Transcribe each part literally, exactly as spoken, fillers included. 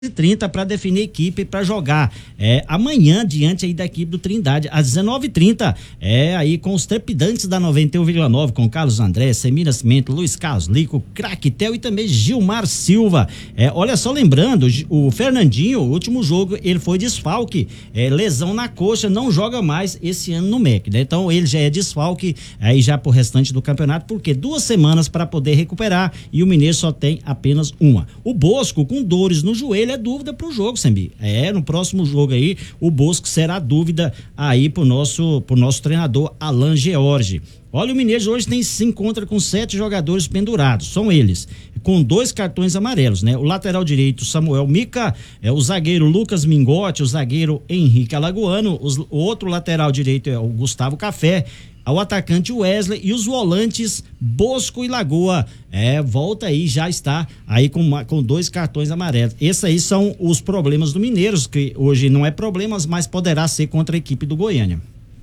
e trinta para definir equipe para jogar é, amanhã diante aí da equipe do Trindade às dezenove e trinta, é aí com os trepidantes da noventa e um vírgula nove, com Carlos André, Semir Nascimento, Luiz Carlos Lico, Craquetel e também Gilmar Silva. É, olha só, lembrando, o Fernandinho, o último jogo ele foi desfalque, é, lesão na coxa, não joga mais esse ano no M E C, né? Então ele já é desfalque aí já pro restante do campeonato, porque duas semanas para poder recuperar e o Mineiro só tem apenas uma. O Bosco com dores no joelho é dúvida pro jogo, Sembi. É, no próximo jogo aí, o Bosco será dúvida aí pro nosso, pro nosso treinador Alan George. Olha, o Mineiro hoje tem, se encontra com sete jogadores pendurados, são eles, com dois cartões amarelos, né? O lateral direito, Samuel Mica, é, o zagueiro Lucas Mingotti, o zagueiro Henrique Alagoano, os, o outro lateral direito é o Gustavo Café, ao atacante Wesley e os volantes Bosco e Lagoa. É, volta aí, já está aí com, uma, com dois cartões amarelos. Esses aí são os problemas do Mineiros, que hoje não é problemas, mas poderá ser contra a equipe do Goiânia.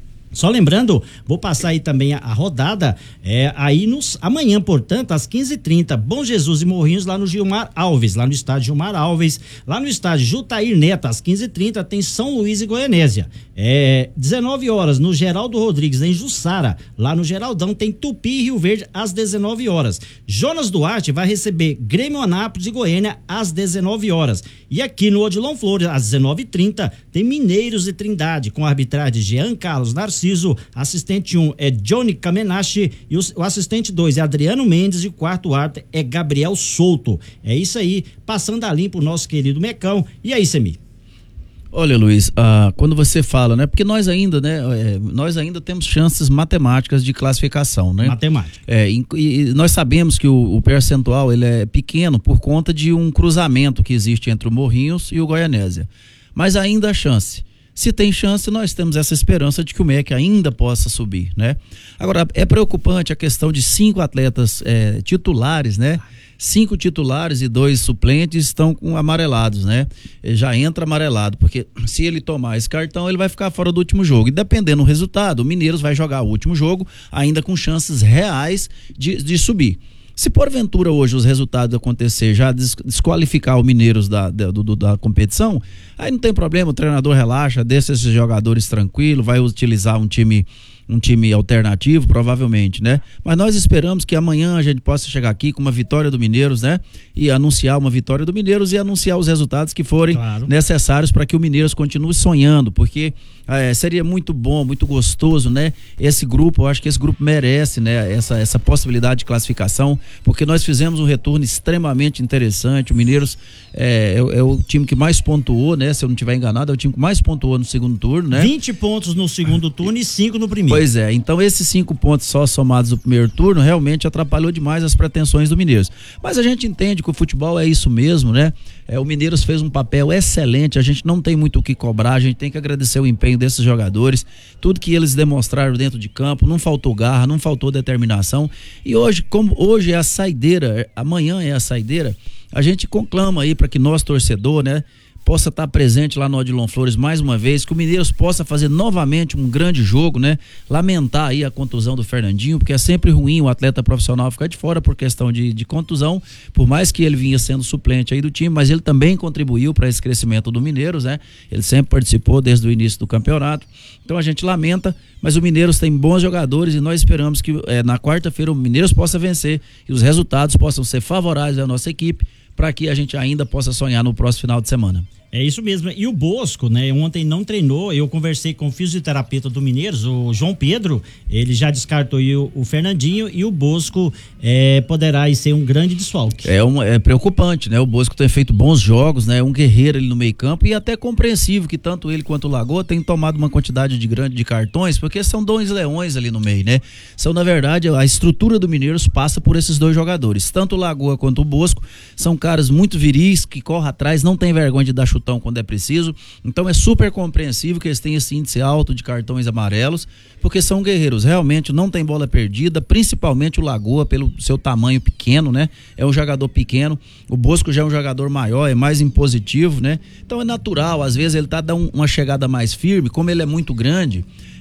Só lembrando, vou passar aí também a, a rodada, é, aí nos, amanhã, portanto, às quinze e trinta, Bom Jesus e Morrinhos lá no Gilmar Alves, lá no estádio Gilmar Alves, lá no estádio Jutair Neto, às quinze e trinta, tem São Luís e Goianésia. É, dezenove horas, no Geraldo Rodrigues, em Jussara, lá no Geraldão, tem Tupi e Rio Verde, às dezenove horas. Jonas Duarte vai receber Grêmio Anápolis e Goiânia, às dezenove horas. E aqui no Odilon Flores, às dezenove e trinta, tem Mineiros e Trindade, com a arbitragem de Jean Carlos Narciso, assistente um é Johnny Kamenashi e o, o assistente dois é Adriano Mendes e o quarto árbitro é Gabriel Souto. É isso aí, passando a limpo o nosso querido Mecão. E aí, Semir? Olha, Luiz, ah, quando você fala, né? Porque nós ainda, né? É, nós ainda temos chances matemáticas de classificação, né? Matemática. É, e, e nós sabemos que o, o percentual ele é pequeno por conta de um cruzamento que existe entre o Morrinhos e o Goianésia. Mas ainda há chance. Se tem chance, nós temos essa esperança de que o M E C ainda possa subir, né? Agora, é preocupante a questão de cinco atletas é, titulares, né? Cinco titulares e dois suplentes estão com amarelados, né? Ele já entra amarelado, porque se ele tomar esse cartão, ele vai ficar fora do último jogo. E dependendo do resultado, o Mineiros vai jogar o último jogo ainda com chances reais de, de subir. Se porventura hoje os resultados acontecer, já desqualificar o Mineiros da, da, do, da competição, aí não tem problema, o treinador relaxa, deixa esses jogadores tranquilos, vai utilizar um time um time alternativo, provavelmente, né? Mas nós esperamos que amanhã a gente possa chegar aqui com uma vitória do Mineiros, né? E anunciar uma vitória do Mineiros e anunciar os resultados que forem claro. necessários para que o Mineiros continue sonhando, porque é, seria muito bom, muito gostoso, né? Esse grupo, eu acho que esse grupo merece, né? Essa, essa possibilidade de classificação, porque nós fizemos um retorno extremamente interessante. O Mineiros é, é, é o time que mais pontuou, né? Se eu não estiver enganado, é o time que mais pontuou no segundo turno, né? vinte pontos no segundo turno e cinco no primeiro. Pois é, então esses cinco pontos só somados no primeiro turno realmente atrapalhou demais as pretensões do Mineiros. Mas a gente entende que o futebol é isso mesmo, né? É, o Mineiros fez um papel excelente, a gente não tem muito o que cobrar, a gente tem que agradecer o empenho desses jogadores, tudo que eles demonstraram dentro de campo, não faltou garra, não faltou determinação. E hoje, como hoje é a saideira, amanhã é a saideira, a gente conclama aí para que nós, torcedor, né? possa estar presente lá no Odilon Flores mais uma vez, que o Mineiros possa fazer novamente um grande jogo, né? Lamentar aí a contusão do Fernandinho, porque é sempre ruim o atleta profissional ficar de fora por questão de, de contusão, por mais que ele vinha sendo suplente aí do time, mas ele também contribuiu para esse crescimento do Mineiros, né? Ele sempre participou desde o início do campeonato, então a gente lamenta, mas o Mineiros tem bons jogadores e nós esperamos que é, na quarta-feira o Mineiros possa vencer e os resultados possam ser favoráveis à nossa equipe, para que a gente ainda possa sonhar no próximo final de semana. É isso mesmo. E o Bosco, né? Ontem não treinou. Eu conversei com o fisioterapeuta do Mineiros, o João Pedro. Ele já descartou o, o Fernandinho e o Bosco é, poderá aí ser um grande desfalque. É, um, é preocupante, né? O Bosco tem feito bons jogos, né? Um guerreiro ali no meio campo e até compreensível que tanto ele quanto o Lagoa têm tomado uma quantidade de grande de cartões, porque são dois leões ali no meio, né? São, na verdade, a estrutura do Mineiros passa por esses dois jogadores. Tanto o Lagoa quanto o Bosco são caras muito viris, que correm atrás, não tem vergonha de dar chutão quando é preciso, então é super compreensível que eles tenham esse índice alto de cartões amarelos, porque são guerreiros, realmente não tem bola perdida, principalmente o Lagoa pelo seu tamanho pequeno, né? É um jogador pequeno, o Bosco já é um jogador maior, é mais impositivo, né? Então é natural, às vezes ele tá dando uma chegada mais firme, como ele é muito grande,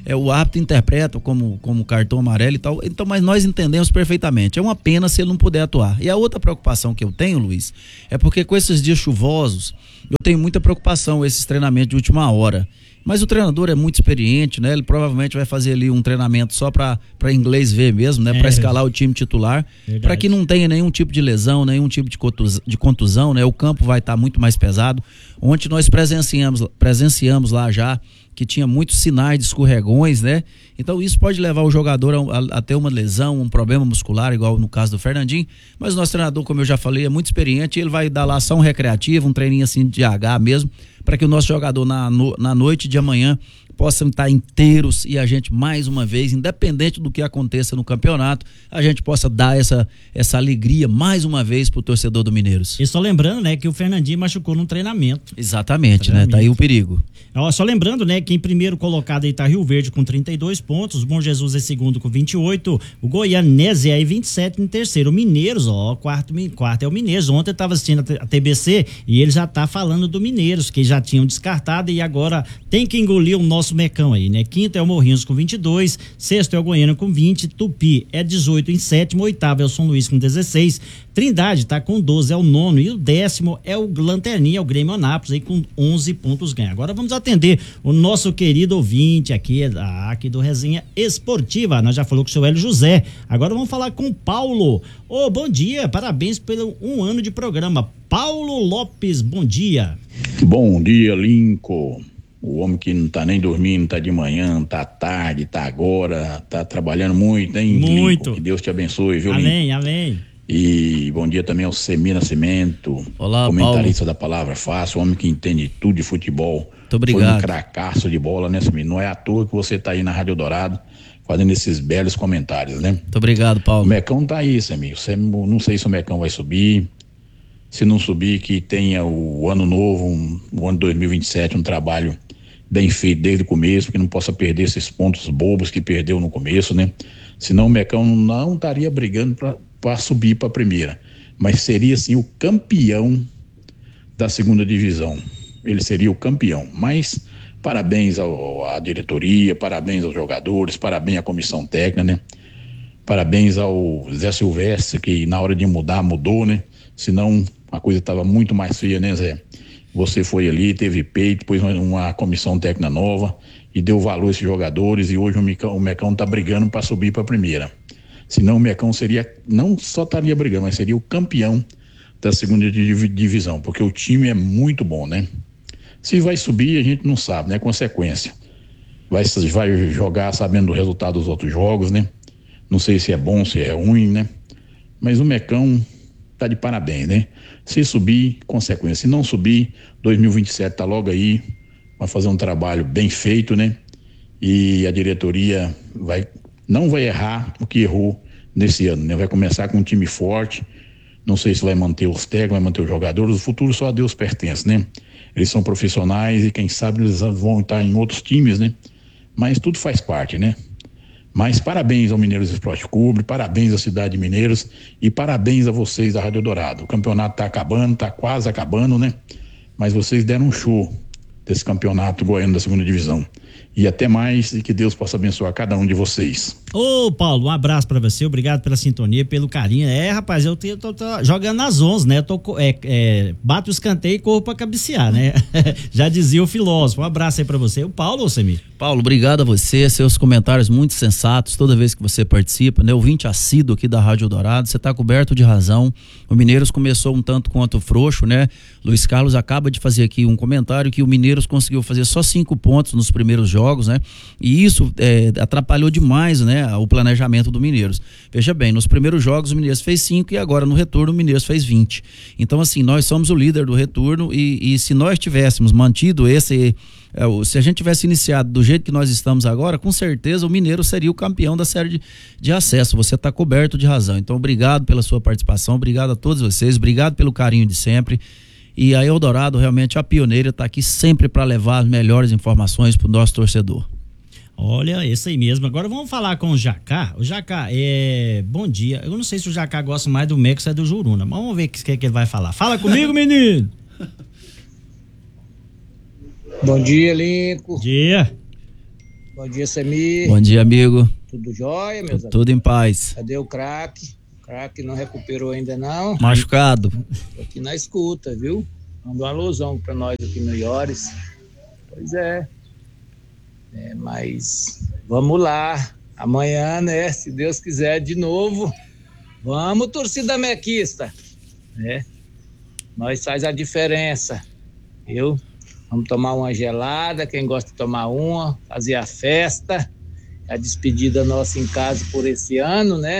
é, o árbitro interpreta como, como cartão amarelo e tal, então, mas nós entendemos perfeitamente, é uma pena se ele não puder atuar. E a outra preocupação que eu tenho, Luiz, é porque com esses dias chuvosos, eu tenho muita preocupação com esses treinamentos de última hora. Mas o treinador é muito experiente, né? Ele provavelmente vai fazer ali um treinamento só para para inglês ver mesmo, né? É, para escalar o time titular, para que não tenha nenhum tipo de lesão, nenhum tipo de contusão, de contusão, né? O campo vai estar tá muito mais pesado. Ontem nós presenciamos, presenciamos lá já que tinha muitos sinais de escorregões, né? Então isso pode levar o jogador a, a, a ter uma lesão, um problema muscular, igual no caso do Fernandinho, mas o nosso treinador, como eu já falei, é muito experiente, ele vai dar lá só um recreativo, um treininho assim de H mesmo, para que o nosso jogador na, no, na noite de amanhã possam estar inteiros e a gente mais uma vez, independente do que aconteça no campeonato, a gente possa dar essa, essa alegria mais uma vez pro torcedor do Mineiros. E só lembrando, né, que o Fernandinho machucou no treinamento. Exatamente, treinamento. Né? Tá aí o perigo. Ó, só lembrando, né, que em primeiro colocado aí tá Rio Verde com trinta e dois pontos, Bom Jesus é segundo com vinte e oito, o Goianésia aí vinte e sete em terceiro, o Mineiros, ó, quarto, quarto é o Mineiros. Ontem eu tava assistindo a T B C e ele já tá falando do Mineiros, que já tinham descartado e agora tem que engolir o nosso Mecão aí, né? Quinto é o Morrinhos com vinte e dois, sexto é o Goiânia com vinte, Tupi é dezoito em sétimo, oitavo é o São Luís com dezesseis, Trindade tá com doze, é o nono, e o décimo é o Lanterninha, é o Grêmio Anápolis aí com onze pontos ganha. Agora vamos atender o nosso querido ouvinte aqui, aqui do Resenha Esportiva. Nós já falou com o seu Hélio José, agora vamos falar com o Paulo. Ô, oh, bom dia, parabéns pelo um ano de programa. Paulo Lopes, bom dia. Bom dia, Lincoln. O homem que não tá nem dormindo, tá de manhã, tá tarde, tá agora, tá trabalhando muito, hein? Muito. Lincoln? Que Deus te abençoe, viu, amém, Lincoln? Amém, E bom dia também ao Semir Nascimento. Olá, comentarista Paulo. da Palavra Fácil, homem que entende tudo de futebol. Muito obrigado. Foi um cracaço de bola, né, Semir? Não é à toa que você tá aí na Rádio Dourado fazendo esses belos comentários, né? Muito obrigado, Paulo. O Mecão tá aí, Semir. Não sei se o Mecão vai subir. Se não subir, que tenha o ano novo, um, o ano dois mil e vinte e sete, um trabalho bem feito desde o começo, que não possa perder esses pontos bobos que perdeu no começo, né? Senão o Mecão não estaria brigando para subir para a primeira, mas seria sim o campeão da segunda divisão. Ele seria o campeão. Mas parabéns ao, à diretoria, parabéns aos jogadores, parabéns à comissão técnica, né? Parabéns ao Zé Silvestre, que na hora de mudar, mudou, né? Senão a coisa estava muito mais feia, né, Zé? Você foi ali, teve peito, pôs uma, uma comissão técnica nova e deu valor a esses jogadores, e hoje o Mecão, o Mecão tá brigando para subir para a primeira. Senão o Mecão seria, não só estaria brigando, mas seria o campeão da segunda divisão, porque o time é muito bom, né? Se vai subir, a gente não sabe, né? Consequência. Vai, vai jogar sabendo do resultado dos outros jogos, né? Não sei se é bom, se é ruim, né? Mas o Mecão tá de parabéns, né? Se subir, consequência. Se não subir, dois mil e vinte e sete tá logo aí, vai fazer um trabalho bem feito, né? E a diretoria vai, não vai errar o que errou nesse ano, né? Vai começar com um time forte, não sei se vai manter os técnicos, vai manter os jogadores, o futuro só a Deus pertence, né? Eles são profissionais e quem sabe eles vão estar em outros times, né? Mas tudo faz parte, né? Mas parabéns ao Mineiros Esporte Clube, parabéns à cidade de Mineiros e parabéns a vocês da Rádio Dourado. O campeonato está acabando, está quase acabando, né? Mas vocês deram um show desse campeonato goiano da segunda divisão. E até mais, e que Deus possa abençoar cada um de vocês. Ô, Paulo, um abraço pra você, obrigado pela sintonia, pelo carinho. É, rapaz, eu tô, tô, tô jogando nas onze, né? Eu tô, é, é, bato o escanteio e corro pra cabecear, né? Já dizia o filósofo. Um abraço aí pra você. O Paulo, ou Semir? Paulo, obrigado a você, seus comentários muito sensatos toda vez que você participa, né? Ouvinte assíduo aqui da Rádio Dourado, você tá coberto de razão. O Mineiros começou um tanto quanto frouxo, né? Luiz Carlos acaba de fazer aqui um comentário que o Mineiros conseguiu fazer só cinco pontos nos primeiros jogos, né? E isso é, atrapalhou demais, né? O planejamento do Mineiros. Veja bem, nos primeiros jogos o Mineiros fez cinco e agora no retorno o Mineiros fez vinte. Então, assim, nós somos o líder do retorno e, e se nós tivéssemos mantido esse, é, se a gente tivesse iniciado do jeito que nós estamos agora, com certeza o Mineiro seria o campeão da série de, de acesso. Você está coberto de razão. Então, obrigado pela sua participação, obrigado a todos vocês, obrigado pelo carinho de sempre. E a Eldorado, realmente, a pioneira, está aqui sempre para levar as melhores informações para o nosso torcedor. Olha, esse aí mesmo. Agora vamos falar com o Jacá. O Jacá, é... bom dia. Eu não sei se o Jacá gosta mais do Mex ou é do Juruna, mas vamos ver o que, que ele vai falar. Fala comigo, menino! Bom dia, Lincoln. Dia. Bom dia, Semir. Bom dia, amigo. Tudo jóia, meus amigos? Tudo em paz. Cadê o craque? O craque não recuperou ainda não. Machucado. Tô aqui na escuta, viu? Mandou uma alusão pra nós aqui no Iores. Pois é. É, mas vamos lá. Amanhã, né? Se Deus quiser, de novo. Vamos, torcida mequista. Né? Nós faz a diferença. Viu? Vamos tomar uma gelada, quem gosta de tomar uma, fazer a festa, a despedida nossa em casa por esse ano, né?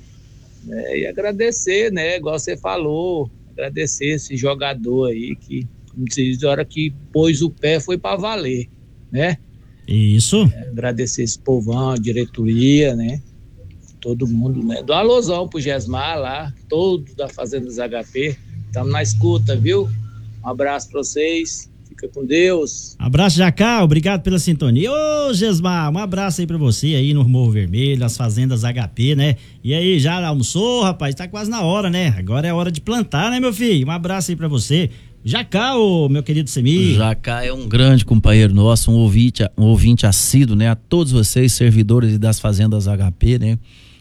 É, e agradecer, né? Igual você falou, agradecer esse jogador aí que, como se diz, a hora que pôs o pé foi para valer, né? Isso. É, agradecer esse povão, a diretoria, né? Todo mundo, né? Dá uma alusão pro Gesmar lá, todos da Fazendas H P, estamos na escuta, viu? Um abraço para vocês. Fica com Deus. Abraço, Jacá, obrigado pela sintonia. Ô, Gesmar, um abraço aí pra você aí no Morro Vermelho, as Fazendas H P, né? E aí, já almoçou, rapaz? Tá quase na hora, né? Agora é hora de plantar, né, meu filho? Um abraço aí pra você. Jacá, ô, meu querido Semir. Jacá é um grande companheiro nosso, um ouvinte, um ouvinte assíduo, né? A todos vocês, servidores das Fazendas H P, né?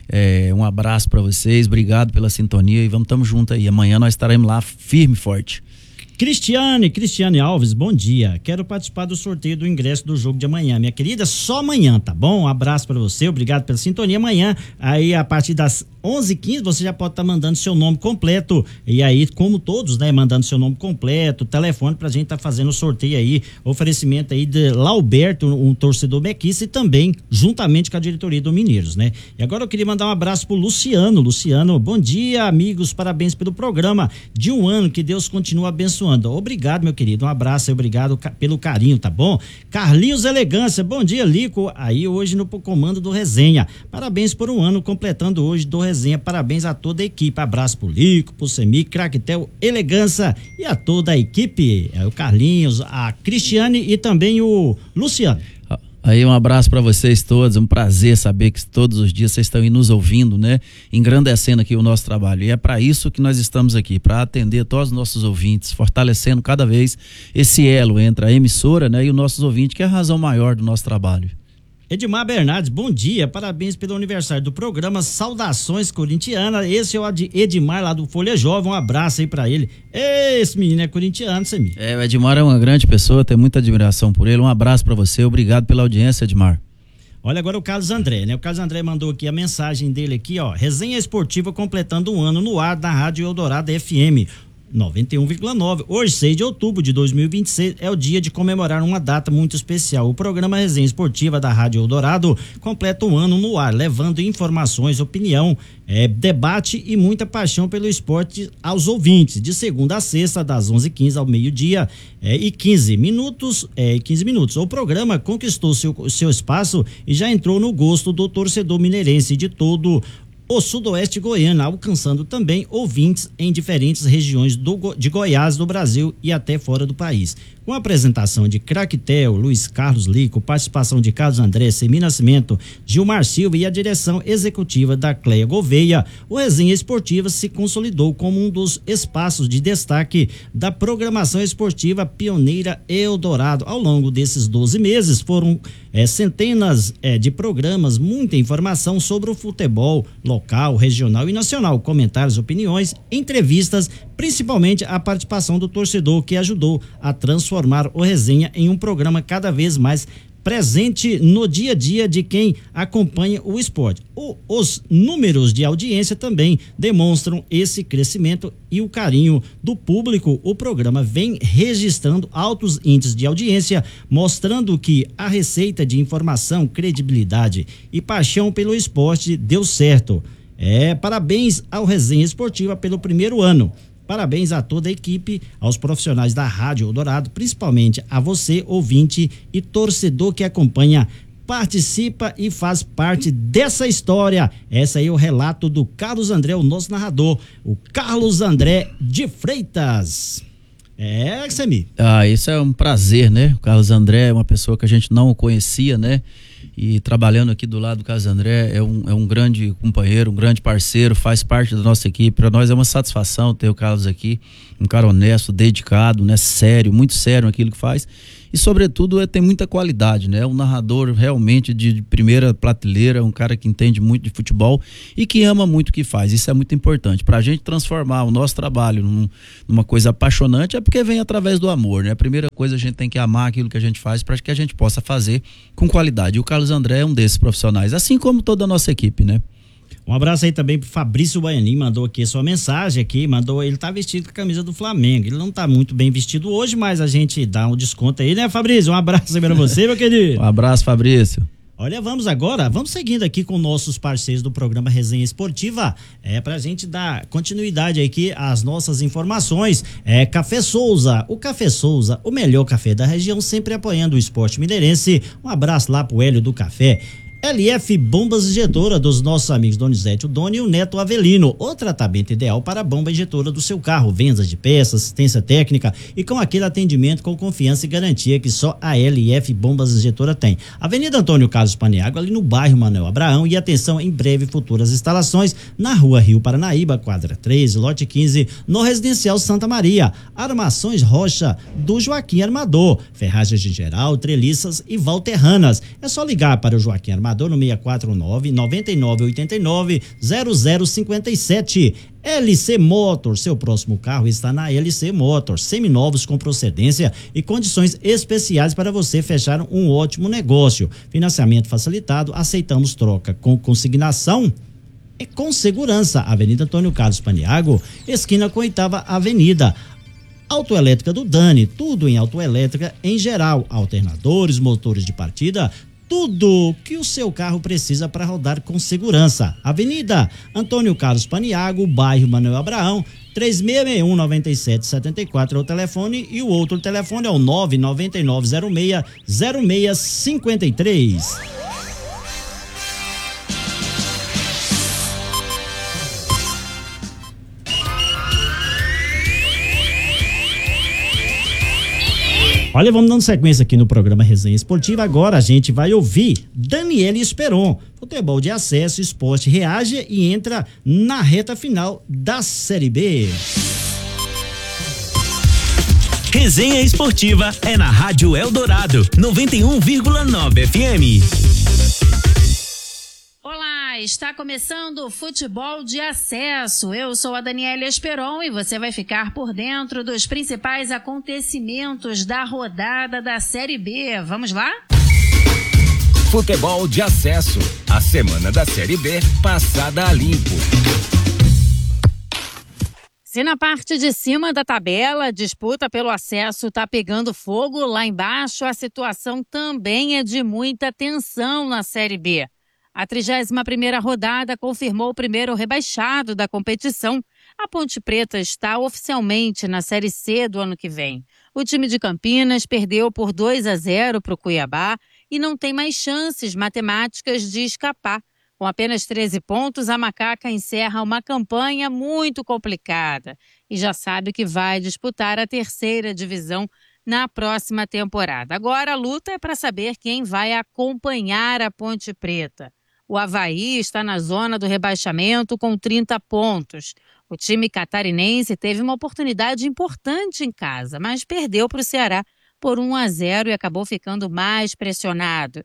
É, um abraço pra vocês, obrigado pela sintonia e vamos, tamo junto aí. Amanhã nós estaremos lá firme e forte. Cristiane, Cristiane Alves, bom dia. Quero participar do sorteio do ingresso do jogo de amanhã. Minha querida, só amanhã, tá bom? Um abraço pra você, obrigado pela sintonia. Amanhã, aí a partir das onze e quinze, você já pode estar tá mandando seu nome completo. E aí, como todos, né? Mandando seu nome completo, telefone pra gente tá fazendo o sorteio aí. Oferecimento aí de Lauberto, um torcedor mequista, e também juntamente com a diretoria do Mineiros, né? E agora eu queria mandar um abraço pro Luciano. Luciano, bom dia, amigos, parabéns pelo programa de um ano, que Deus continue abençoando. Obrigado, meu querido, um abraço e obrigado ca- pelo carinho, tá bom? Carlinhos Elegância, bom dia, Lico, aí hoje no comando do Resenha, parabéns por um ano completando hoje do Resenha, parabéns a toda a equipe, abraço pro Lico, pro Semir, Craquetel, Elegância e a toda a equipe, é o Carlinhos, a Cristiane e também o Luciano. Aí um abraço para vocês todos, um prazer saber que todos os dias vocês estão aí nos ouvindo, né? Engrandecendo aqui o nosso trabalho. E é para isso que nós estamos aqui, para atender todos os nossos ouvintes, fortalecendo cada vez esse elo entre a emissora, né, e os nossos ouvintes, que é a razão maior do nosso trabalho. Edmar Bernardes, bom dia, parabéns pelo aniversário do programa, saudações corintianas, esse é o Edmar lá do Folha Jovem, um abraço aí pra ele, esse menino é corintiano, Semir. É, o Edmar é uma grande pessoa, tenho muita admiração por ele, um abraço pra você, obrigado pela audiência, Edmar. Olha agora o Carlos André, né? O Carlos André mandou aqui a mensagem dele aqui, ó, Resenha Esportiva completando um ano no ar da Rádio Eldorado F M. noventa e um vírgula nove. Hoje, seis de outubro de dois mil e vinte e seis, é o dia de comemorar uma data muito especial. O programa Resenha Esportiva da Rádio Eldorado completa um ano no ar, levando informações, opinião, é, debate e muita paixão pelo esporte aos ouvintes. De segunda a sexta, das onze e quinze ao meio-dia é, e quinze minutos. É, quinze minutos. O programa conquistou seu, seu espaço e já entrou no gosto do torcedor mineirense de todo o sudoeste goiano, alcançando também ouvintes em diferentes regiões do, de Goiás, do Brasil e até fora do país. Com a apresentação de Craquetel, Luiz Carlos Lico, participação de Carlos André, Semir Nascimento, Gilmar Silva e a direção executiva da Cleia Gouveia, o Resenha Esportiva se consolidou como um dos espaços de destaque da programação esportiva pioneira Eldorado. Ao longo desses doze meses foram é, centenas é, de programas, muita informação sobre o futebol local, regional e nacional, comentários, opiniões, entrevistas, principalmente a participação do torcedor, que ajudou a transformar o Resenha em um programa cada vez mais presente no dia a dia de quem acompanha o esporte. O, os números de audiência também demonstram esse crescimento e o carinho do público. O programa vem registrando altos índices de audiência, mostrando que a receita de informação, credibilidade e paixão pelo esporte deu certo. É, parabéns ao Resenha Esportiva pelo primeiro ano. Parabéns a toda a equipe, aos profissionais da Rádio Eldorado, principalmente a você, ouvinte e torcedor que acompanha, participa e faz parte dessa história. Esse aí é o relato do Carlos André, o nosso narrador, o Carlos André de Freitas. É, Semir. Ah, isso é um prazer, né? O Carlos André é uma pessoa que a gente não conhecia, né? E trabalhando aqui do lado do Carlos André, é um, é um grande companheiro, um grande parceiro, faz parte da nossa equipe. Para nós é uma satisfação ter o Carlos aqui, um cara honesto, dedicado, né? Sério, muito sério naquilo que faz. e sobretudo é, tem muita qualidade, né? Um narrador realmente de, de primeira prateleira, um cara que entende muito de futebol e que ama muito o que faz. Isso é muito importante. Pra gente transformar o nosso trabalho num, numa coisa apaixonante é porque vem através do amor, né? A primeira coisa, a gente tem que amar aquilo que a gente faz para que a gente possa fazer com qualidade. E o Carlos André é um desses profissionais, assim como toda a nossa equipe, né? Um abraço aí também pro Fabrício Baianin, mandou aqui sua mensagem aqui, mandou, ele tá vestido com a camisa do Flamengo, ele não tá muito bem vestido hoje, mas a gente dá um desconto aí, né, Fabrício? Um abraço aí pra você, meu querido. Um abraço, Fabrício. Olha, vamos agora, vamos seguindo aqui com nossos parceiros do programa Resenha Esportiva, é pra gente dar continuidade aqui às nossas informações. É Café Souza, o Café Souza, o melhor café da região, sempre apoiando o esporte mineirense. Um abraço lá pro Hélio do Café. L F Bombas Injetora dos nossos amigos Donizete, o Doni e o Neto Avelino, o tratamento ideal para a bomba injetora do seu carro, vendas de peças, assistência técnica e com aquele atendimento com confiança e garantia que só a L F Bombas Injetora tem. Avenida Antônio Carlos Paniagua, ali no bairro Manuel Abraão, e atenção, em breve futuras instalações na rua Rio Paranaíba, quadra treze, lote quinze, no Residencial Santa Maria. Armações Rocha do Joaquim Armador, ferragens de geral, treliças e valterranas. É só ligar para o Joaquim Armador no seis quatro nove, nove nove oito nove, zero zero cinco sete. L C Motors, seu próximo carro está na L C Motors, seminovos com procedência e condições especiais para você fechar um ótimo negócio. Financiamento facilitado, aceitamos troca com consignação e com segurança. Avenida Antônio Carlos Paniagua, esquina com Oitava Avenida. Autoelétrica do Dani, tudo em autoelétrica em geral, alternadores, motores de partida, tudo que o seu carro precisa para rodar com segurança. Avenida Antônio Carlos Paniagua, bairro Manuel Abraão, três seis seis um, nove sete sete quatro é o telefone e o outro telefone é o nove nove nove zero seis zero seis cinco três. Olha, vamos dando sequência aqui no programa Resenha Esportiva. Agora a gente vai ouvir Daniele Esperon. Futebol de acesso, esporte reage e entra na reta final da Série B. Resenha Esportiva é na Rádio Eldorado, noventa e um vírgula nove F M. Olá, está começando o Futebol de Acesso. Eu sou a Daniela Esperon e você vai ficar por dentro dos principais acontecimentos da rodada da Série B. Vamos lá? Futebol de Acesso, a semana da Série B passada a limpo. Se na parte de cima da tabela a disputa pelo acesso está pegando fogo, lá embaixo a situação também é de muita tensão na Série B. A trigésima primeira rodada confirmou o primeiro rebaixado da competição. A Ponte Preta está oficialmente na Série C do ano que vem. O time de Campinas perdeu por dois a zero para o Cuiabá e não tem mais chances matemáticas de escapar. Com apenas treze pontos, a Macaca encerra uma campanha muito complicada e já sabe que vai disputar a terceira divisão na próxima temporada. Agora a luta é para saber quem vai acompanhar a Ponte Preta. O Avaí está na zona do rebaixamento com trinta pontos. O time catarinense teve uma oportunidade importante em casa, mas perdeu para o Ceará por um a zero e acabou ficando mais pressionado.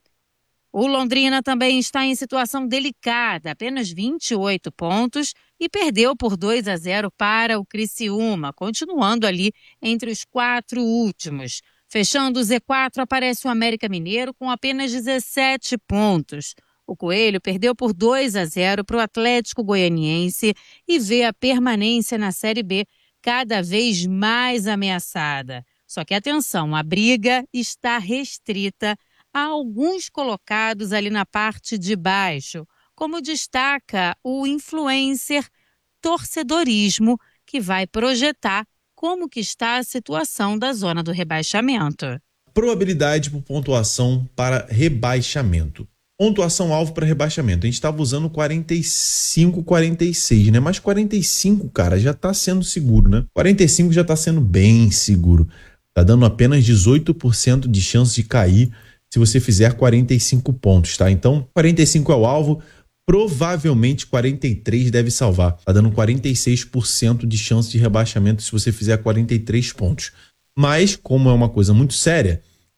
O Londrina também está em situação delicada, apenas vinte e oito pontos e perdeu por dois a zero para o Criciúma, continuando ali entre os quatro últimos. Fechando o Z quatro aparece o América Mineiro com apenas dezessete pontos. O Coelho perdeu por dois a zero para o Atlético Goianiense e vê a permanência na Série B cada vez mais ameaçada. Só que atenção, a briga está restrita a alguns colocados ali na parte de baixo, como destaca o influencer Torcedorismo, que vai projetar como que está a situação da zona do rebaixamento. Probabilidade por pontuação para rebaixamento. Pontuação alvo para rebaixamento. A gente estava usando quarenta e cinco, quarenta e seis, né? Mas quarenta e cinco, cara, já está sendo seguro, né? quarenta e cinco já está sendo bem seguro. Tá dando apenas dezoito por cento de chance de cair se você fizer quarenta e cinco pontos, tá? Então, quarenta e cinco é o alvo, provavelmente quarenta e três deve salvar. Tá dando quarenta e seis por cento de chance de rebaixamento se você fizer quarenta e três pontos. Mas, como é uma coisa muito séria,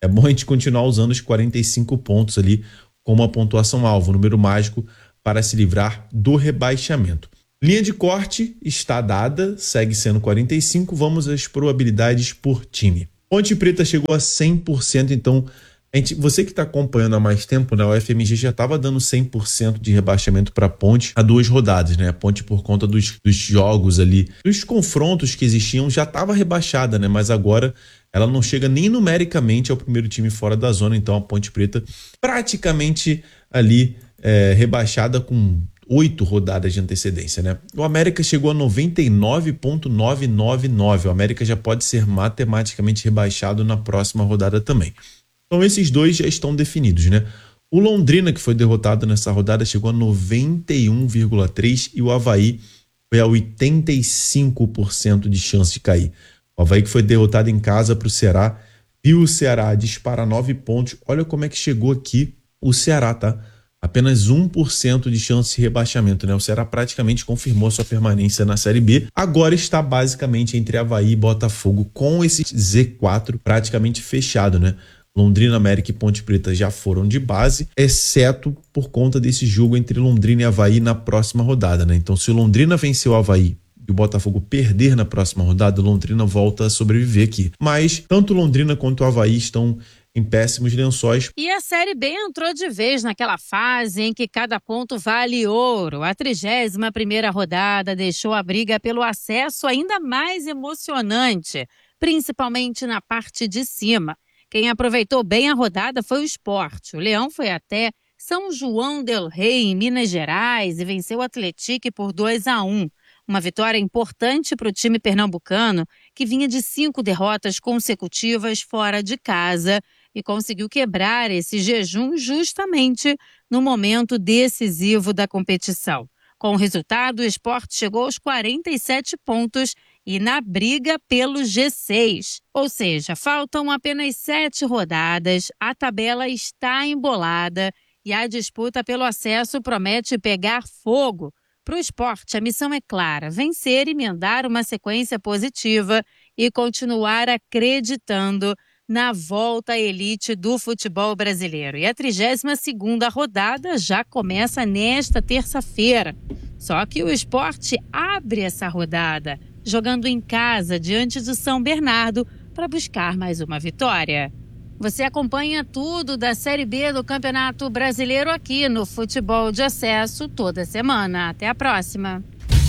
é bom a gente continuar usando os quarenta e cinco pontos ali como a pontuação alvo, número mágico para se livrar do rebaixamento. Linha de corte está dada, segue sendo quarenta e cinco, vamos às probabilidades por time. Ponte Preta chegou a cem por cento, então a gente, você que está acompanhando há mais tempo, né, o F M G já estava dando cem por cento de rebaixamento para a Ponte há duas rodadas, né? A Ponte, por conta dos, dos jogos ali, dos confrontos que existiam, já estava rebaixada, né? Mas agora ela não chega nem numericamente ao primeiro time fora da zona, então a Ponte Preta praticamente ali é, rebaixada com oito rodadas de antecedência, né? O América chegou a noventa e nove vírgula novecentos e noventa e nove. O América já pode ser matematicamente rebaixado na próxima rodada também. Então esses dois já estão definidos, né? O Londrina, que foi derrotado nessa rodada, chegou a noventa e um vírgula três e o Avaí foi a oitenta e cinco por cento de chance de cair. O Avaí, que foi derrotado em casa para o Ceará, viu o Ceará disparar nove pontos. Olha como é que chegou aqui o Ceará, tá? Apenas um por cento de chance de rebaixamento, né? O Ceará praticamente confirmou sua permanência na Série B. Agora está basicamente entre Avaí e Botafogo, com esse Z quatro praticamente fechado, né? Londrina, América e Ponte Preta já foram de base, exceto por conta desse jogo entre Londrina e Avaí na próxima rodada, né? Então, se o Londrina vencer o Avaí e o Botafogo perder na próxima rodada, o Londrina volta a sobreviver aqui. Mas tanto Londrina quanto o Avaí estão em péssimos lençóis. E a Série B entrou de vez naquela fase em que cada ponto vale ouro. A trigésima primeira rodada deixou a briga pelo acesso ainda mais emocionante, principalmente na parte de cima. Quem aproveitou bem a rodada foi o Sport. O Leão foi até São João del Rei, em Minas Gerais, e venceu o Atlético por dois a um. Uma vitória importante para o time pernambucano, que vinha de cinco derrotas consecutivas fora de casa e conseguiu quebrar esse jejum justamente no momento decisivo da competição. Com o resultado, o Sport chegou aos quarenta e sete pontos e na briga pelo G seis. Ou seja, faltam apenas sete rodadas, a tabela está embolada e a disputa pelo acesso promete pegar fogo. Para o Sport, a missão é clara: vencer, emendar uma sequência positiva e continuar acreditando na volta à elite do futebol brasileiro. E a trigésima segunda rodada já começa nesta terça-feira. Só que o Sport abre essa rodada jogando em casa diante do São Bernardo para buscar mais uma vitória. Você acompanha tudo da Série B do Campeonato Brasileiro aqui no Futebol de Acesso toda semana. Até a próxima.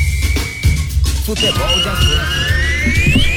Futebol de Acesso.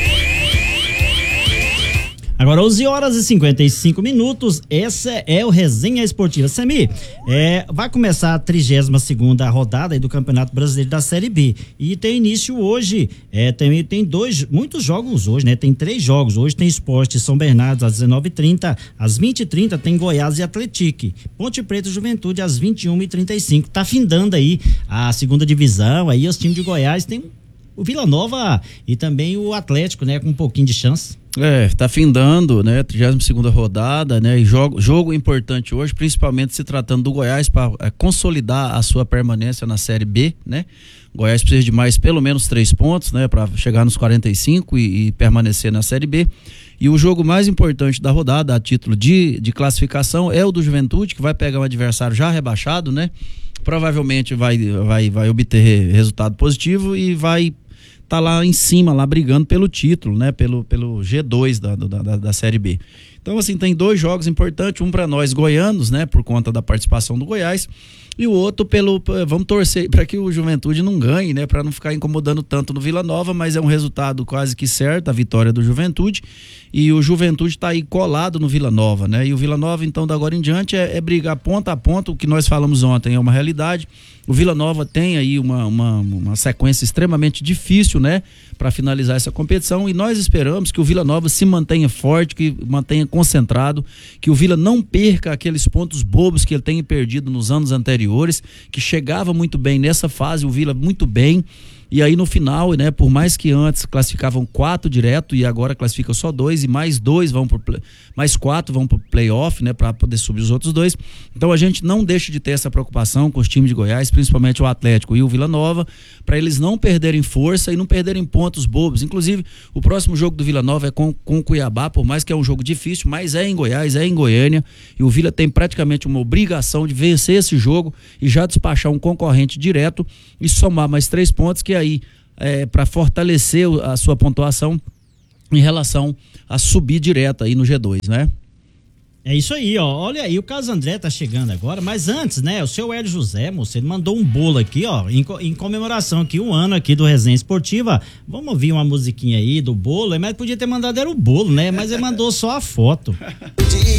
Agora onze horas e cinquenta e cinco minutos, essa é o Resenha Esportiva. Semi, é, vai começar a trigésima segunda rodada aí do Campeonato Brasileiro da Série B e tem início hoje, é, tem, tem dois, muitos jogos hoje, né? Tem três jogos, hoje tem Sport e São Bernardo às dezenove e trinta, às vinte e trinta tem Goiás e Atlético, Ponte Preta e Juventude às vinte e uma e trinta e cinco, tá findando aí a segunda divisão, aí os times de Goiás tem o Vila Nova e também o Atlético, né? Com um pouquinho de chance. É, tá findando, né, trigésima segunda rodada, né, e jogo, jogo importante hoje, principalmente se tratando do Goiás para é, consolidar a sua permanência na Série B, né? Goiás precisa de mais pelo menos três pontos, né, para chegar nos quarenta e cinco e, e permanecer na Série B. E o jogo mais importante da rodada, a título de, de classificação, é o do Juventude, que vai pegar um adversário já rebaixado, né? Provavelmente vai, vai, vai obter resultado positivo e vai tá lá em cima, lá brigando pelo título, né? Pelo, pelo G dois da, da, da Série B. Então, assim, tem dois jogos importantes, um para nós goianos, né? Por conta da participação do Goiás, e o outro pelo, vamos torcer para que o Juventude não ganhe, né? Para não ficar incomodando tanto no Vila Nova, mas é um resultado quase que certo, a vitória do Juventude, e o Juventude tá aí colado no Vila Nova, né? E o Vila Nova, então, da agora em diante é, é brigar ponta a ponta, o que nós falamos ontem é uma realidade. O Vila Nova tem aí uma, uma, uma sequência extremamente difícil, né, para finalizar essa competição, e nós esperamos que o Vila Nova se mantenha forte, que mantenha concentrado, que o Vila não perca aqueles pontos bobos que ele tem perdido nos anos anteriores, que chegava muito bem nessa fase, o Vila muito bem, E aí no final, né, por mais que antes classificavam quatro direto e agora classifica só dois e mais dois vão pro mais quatro vão pro playoff, né, para poder subir os outros dois. Então a gente não deixa de ter essa preocupação com os times de Goiás, principalmente o Atlético e o Vila Nova, para eles não perderem força e não perderem pontos bobos. Inclusive, o próximo jogo do Vila Nova é com com o Cuiabá, por mais que é um jogo difícil, mas é em Goiás, é em Goiânia, e o Vila tem praticamente uma obrigação de vencer esse jogo e já despachar um concorrente direto e somar mais três pontos, que aí é para fortalecer a sua pontuação em relação a subir direto aí no G dois, né? É isso aí, ó. Olha aí, o Carlos André tá chegando agora, mas antes, né, o seu Hélio José, moço, ele mandou um bolo aqui, ó, em, em comemoração aqui, um ano aqui do Resenha Esportiva. Vamos ouvir uma musiquinha aí do bolo, mas podia ter mandado era o bolo, né, mas ele mandou só a foto.